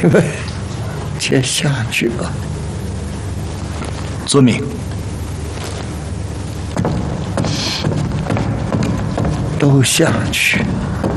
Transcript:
你们先下去吧。 遵命。 都下去。